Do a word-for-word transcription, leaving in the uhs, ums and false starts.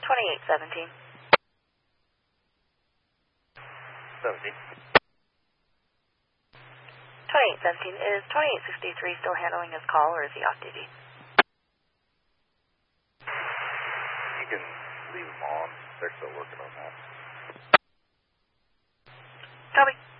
twenty-eight seventeen. seventeen. twenty-eight seventeen. Is twenty-eight fifty-three still handling his call, or is he off duty? You can leave them on. They're still working on that. Copy.